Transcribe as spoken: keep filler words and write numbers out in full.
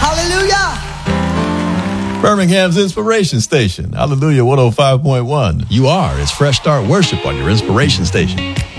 Hallelujah. Birmingham's Inspiration Station. Hallelujah, one oh five point one. You are. It's Fresh Start Worship on your Inspiration Station.